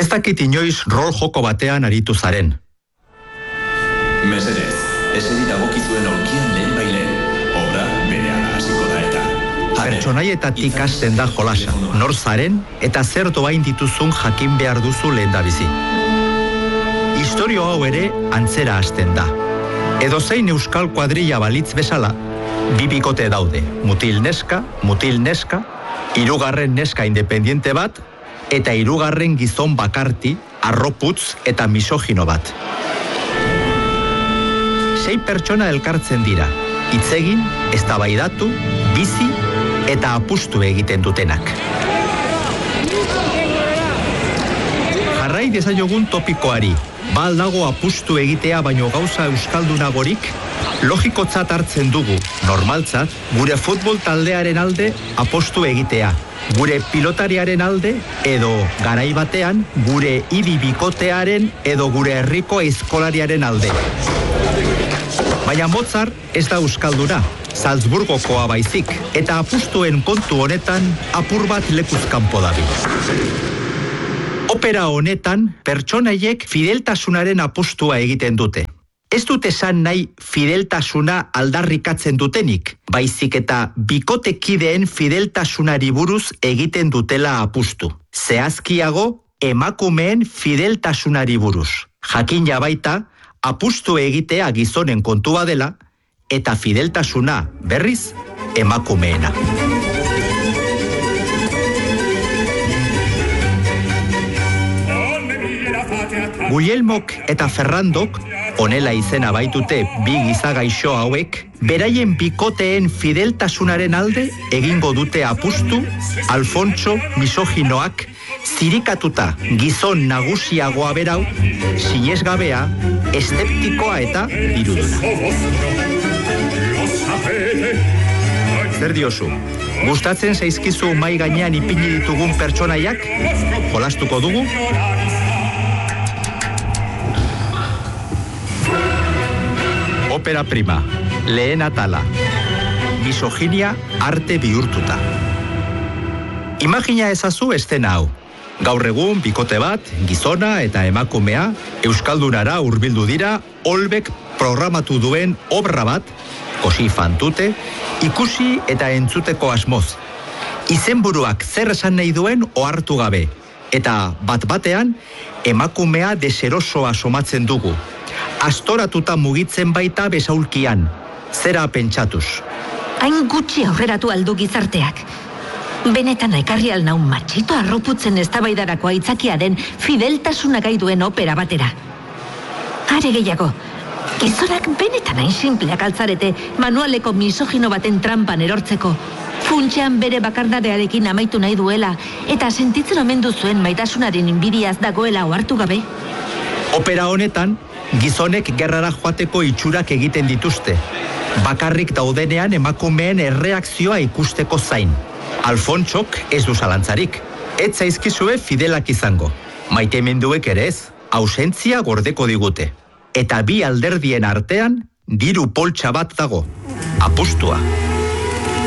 Ez dakit inoiz rol joko batean aritu zaren. Mesedez, eseri dagokizuen aurkian lehen bailen. Obra berehala hasiko da eta. Pertsonaietatik hasten da jolasa. Nor zaren eta zer doain dituzun jakin behar duzu lehendabizi. Historio hau ere antzera hasten da. Edozein euskal kuadrilla balitz bezala, bi bikote daude, mutil neska, hirugarren neska independiente bat, eta hirugarren gizon bakarti, arroputz eta misogino bat. 6 pertsona elkartzen dira, hitz egin, eztabaidatu, bizi eta apustu egiten dutenak. Jarrai dezaiogun topikoari, dago apustu egitea baino gauza euskaldunagorik, logikotzat hartzen dugu, normaltzat, gure futbol taldearen alde apostu egitea, gure pilotariaren alde edo garai batean gure hiri bikotearen edo gure herriko eskolariaren alde. Baina Mozart ez da euskalduna, Salzburgokoa baizik, eta apustuen kontu honetan apur bat lekuz kanpo dabil. Opera honetan pertsonaiek fideltasunaren apustua egiten dute. Ez dut esan nahi fideltasuna aldarrikatzen dutenik, baizik eta bikotekideen fideltasunari buruz egiten dutela apustu. Zehazkiago, emakumeen fideltasunari buruz. Jakina baita, apustu egitea gizonen kontua dela, eta fideltasuna, berriz, emakumeena. Guillermok eta Ferrandok, honela izena baitute bi gizagaixo hauek, beraien bikoteen fideltasunaren alde egingo dute apustu, Alfonso misoginoak zirikatuta gizon nagusiagoa berau, sinesgabea, eszeptikoa eta diruduna. Zer diozu? Gustatzen zaizkizu mai gainean ipini ditugun pertsonaiak? Jolastuko dugu? Opera prima, lehen atala, misoginia arte bihurtuta. Imagina ezazu estena hau. Gaur egun bikote bat, gizona eta emakumea, euskaldunara hurbildu dira, Olbek programatu duen obra bat, kosi fantute, ikusi eta entzuteko asmoz. Izenburuak zer esan nahi duen ohartu gabe, eta bat-batean emakumea deserosoa somatzen dugu. Astoratuta mugitzen baita besaulkian, zera pentsatuz. Hain gutxi aurreratu aldu gizarteak. Benetan ekarri alnaun matxito arroputzen eztabaidarako aitzakia den fideltasuna gai duen opera batera. Are gehiago, gizonak benetan hain simpleak altzarete manualeko misogino baten trampan erortzeko, funtsean bere bakardadearekin amaitu nahi duela eta sentitzen omen duzuen maitasunaren inbidiaz dagoela ohartu gabe. Opera honetan, gizonek gerrara joateko itxurak egiten dituzte. Bakarrik daudenean emakumeen erreakzioa ikusteko zain. Alfonsok ez du zalantzarik. Ez zaizkizue fidelak izango. Maitemenduek ere ez, ausentzia gordeko digute. Eta bi alderdien artean, diru poltsa bat dago. Apustua.